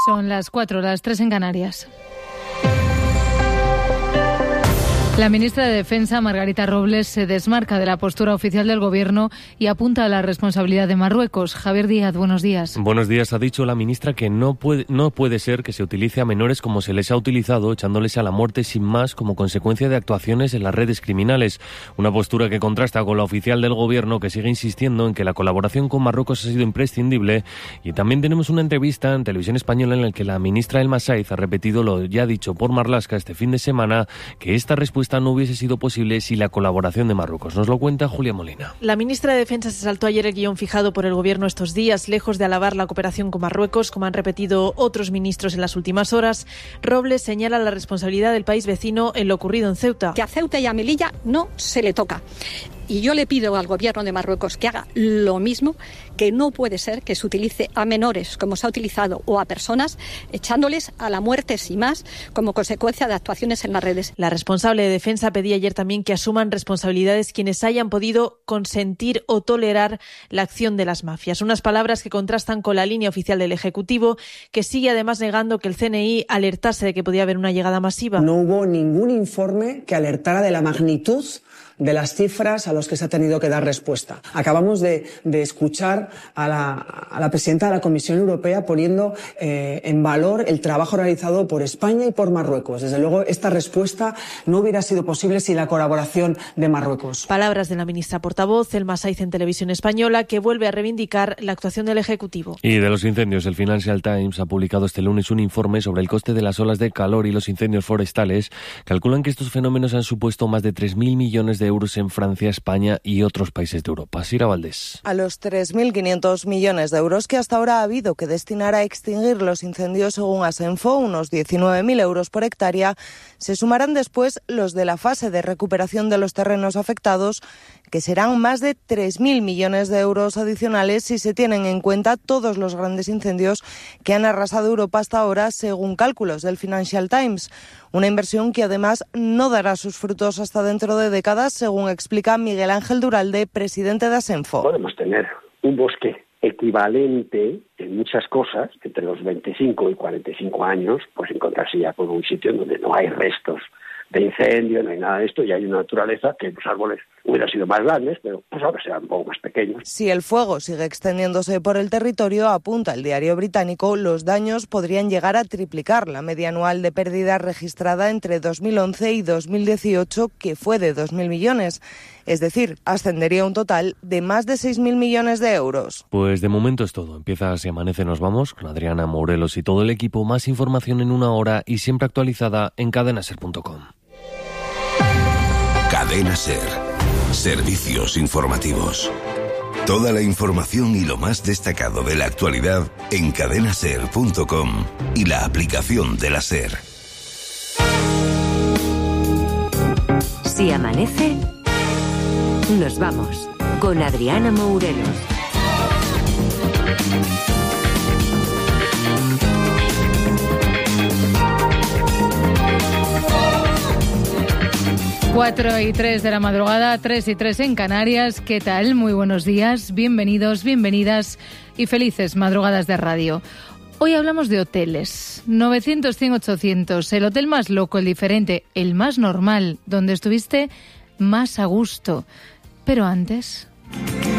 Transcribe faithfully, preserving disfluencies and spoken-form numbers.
Son las cuatro, las tres en Canarias. La ministra de Defensa, Margarita Robles, se desmarca de la postura oficial del Gobierno y apunta a la responsabilidad de Marruecos. Javier Díaz, buenos días. Buenos días. Ha dicho la ministra que no puede, no puede ser que se utilice a menores como se les ha utilizado, echándoles a la muerte sin más como consecuencia de actuaciones en las redes criminales. Una postura que contrasta con la oficial del Gobierno, que sigue insistiendo en que la colaboración con Marruecos ha sido imprescindible. Y también tenemos una entrevista en Televisión Española en la que la ministra El Masaiz ha repetido lo ya dicho por Marlaska este fin de semana, que esta respuesta no hubiese sido posible sin la colaboración de Marruecos. Nos lo cuenta Julia Molina. La ministra de Defensa se saltó ayer el guión fijado por el Gobierno estos días, lejos de alabar la cooperación con Marruecos, como han repetido otros ministros en las últimas horas. Robles señala la responsabilidad del país vecino en lo ocurrido en Ceuta. Que a Ceuta y a Melilla no se le toca. Y yo le pido al Gobierno de Marruecos que haga lo mismo, que no puede ser que se utilice a menores, como se ha utilizado, o a personas, echándoles a la muerte sin más, como consecuencia de actuaciones en las redes. La responsable de Defensa pedía ayer también que asuman responsabilidades quienes hayan podido consentir o tolerar la acción de las mafias. Unas palabras que contrastan con la línea oficial del Ejecutivo, que sigue además negando que el C N I alertase de que podía haber una llegada masiva. No hubo ningún informe que alertara de la magnitud de las cifras a los que se ha tenido que dar respuesta. Acabamos de, de escuchar a la, a la presidenta de la Comisión Europea poniendo eh, en valor el trabajo realizado por España y por Marruecos. Desde luego, esta respuesta no hubiera sido posible sin la colaboración de Marruecos. Palabras de la ministra portavoz, El Masaiz, en Televisión Española, que vuelve a reivindicar la actuación del Ejecutivo. Y de los incendios, el Financial Times ha publicado este lunes un informe sobre el coste de las olas de calor y los incendios forestales. Calculan que estos fenómenos han supuesto más de tres mil millones de euros en Francia, España y otros países de Europa. Sira Valdés. A los tres mil quinientos millones de euros que hasta ahora ha habido que destinar a extinguir los incendios, según Asenfo, unos diecinueve mil euros por hectárea, se sumarán después los de la fase de recuperación de los terrenos afectados, que serán más de tres mil millones de euros adicionales si se tienen en cuenta todos los grandes incendios que han arrasado Europa hasta ahora, según cálculos del Financial Times. Una inversión que además no dará sus frutos hasta dentro de décadas, según explica Miguel Ángel Duralde, presidente de Asenfo. Podemos tener un bosque equivalente en muchas cosas, entre los veinticinco y cuarenta y cinco años, pues encontrarse ya por un sitio donde no hay restos de incendio, no hay nada de esto, y hay una naturaleza que los árboles hubieran sido más grandes, pero pues ahora serán un poco más pequeños. Si el fuego sigue extendiéndose por el territorio, apunta el diario británico, los daños podrían llegar a triplicar la media anual de pérdida registrada entre dos mil once y dos mil dieciocho, que fue de dos mil millones. Es decir, ascendería un total de más de seis mil millones de euros. Pues de momento es todo. Empieza Si Amanece, nos vamos, con Adriana Morelos y todo el equipo. Más información en una hora y siempre actualizada en cadena ser punto com. Cadena Ser. Servicios informativos. Toda la información y lo más destacado de la actualidad en cadena ser punto com y la aplicación de la Ser. Si amanece, nos vamos con Adriana Morelos. Cuatro y tres de la madrugada, tres y tres en Canarias. ¿Qué tal? Muy buenos días, bienvenidos, bienvenidas y felices madrugadas de radio. Hoy hablamos de hoteles. novecientos, cien, ochocientos. El hotel más loco, el diferente, el más normal, donde estuviste más a gusto. Pero antes...